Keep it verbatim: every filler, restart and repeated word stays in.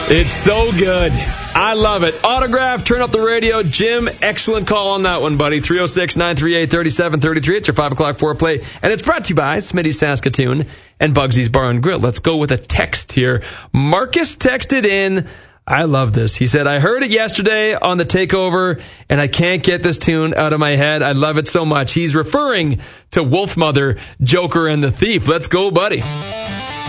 It's so good. I love it. Autograph, turn up the radio. Jim, excellent call on that one, buddy. three oh six, nine three eight, three seven three three. It's your five o'clock foreplay. And it's brought to you by Smitty's Saskatoon and Bugsy's Bar and Grill. Let's go with a text here. Marcus texted in. I love this. He said, I heard it yesterday on the takeover, and I can't get this tune out of my head. I love it so much. He's referring to Wolfmother, Joker, and the Thief. Let's go, buddy.